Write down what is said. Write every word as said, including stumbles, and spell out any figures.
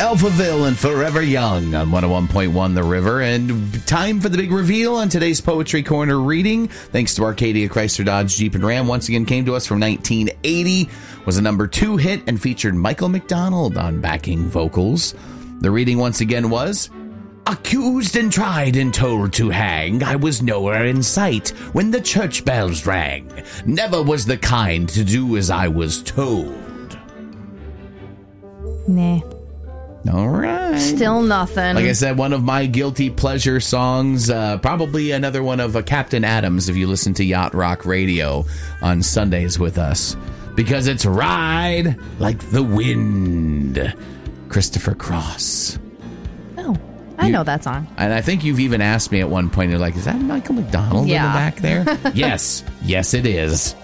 Alphaville and Forever Young on one oh one point one The River. And time for the big reveal on today's Poetry Corner reading. Thanks to Arcadia Chrysler Dodge Jeep and Ram. Once again came to us from nineteen eighty. Was a number two hit and featured Michael McDonald on backing vocals. The reading once again was... Accused and tried and told to hang, I was nowhere in sight when the church bells rang. Never was the kind to do as I was told. Nah. All right. Still nothing. Like I said, one of my guilty pleasure songs, uh, probably another one of uh, Captain Adams if you listen to Yacht Rock Radio on Sundays with us. Because it's Ride Like the Wind. Christopher Cross. Oh. I know that song. And I think you've even asked me at one point, you're like, is that Michael McDonald yeah. in the back there? Yes. Yes, it is.